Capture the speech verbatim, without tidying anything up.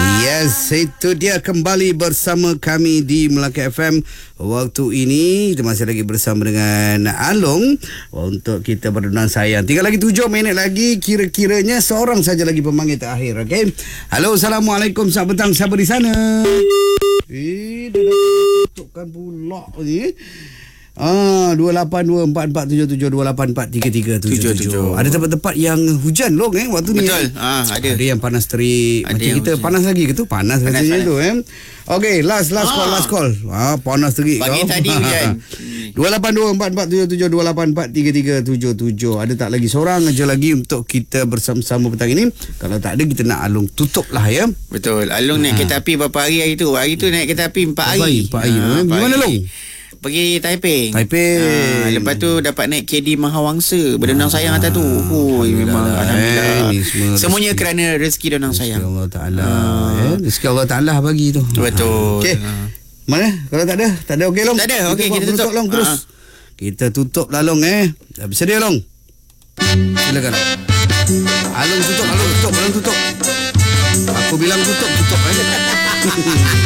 Yes, itu dia kembali bersama kami di Melaka F M. Waktu ini kita masih lagi bersama dengan Along untuk kita berdunang sayang. Tinggal lagi tujuh minit lagi, kira-kiranya seorang saja lagi pemanggil terakhir. Okey. Halo, Assalamualaikum. Selamat petang, siapa di sana? Eh, dah tutupkan pula ni. Ah, dua lapan dua empat empat tujuh tujuh dua lapan empat tiga tiga tujuh tujuh. Ada tempat-tempat yang hujan long eh waktu ni. Betul. Ah, ada. Ada yang panas terik. Ada Macam kita hujan. panas lagi ke tu? Panas, panas rasanya panas. Tu eh. Okey, last last ah. call last call. Ah, panas terik kau. Pagi tadi hujan. dua lapan dua empat empat tujuh tujuh dua lapan empat tiga tiga tujuh tujuh. Ada tak lagi seorang aja lagi untuk kita bersama-sama petang ini? Kalau tak ada kita nak Along tutup lah ya. Betul. Along naik kereta api berapa hari hari tu? Hari tu naik kereta api empat hari. Empat hari. Ah, Di mana Long? Pergi Taipei. Taipei. Ha, lepas tu dapat naik K D Mahawangsa. Berdendang sayang atas tu. Oh, memang alhamdulillah. Eh, semua Semuanya rezeki. kerana rezeki dendang sayang. Rezeki Allah Ta'ala. Eh, rezeki Allah Ta'ala bagi tu. Betul. Okey. Mana? Kalau tak ada? Tak ada okey Long? Tak ada. Okey, kita buat tutup. Long terus. Ha. Kita tutup lah Long eh. Dah bersedia Long? Silakan. Along tutup, Along tutup, Along tutup. Aku bilang tutup, tutup eh.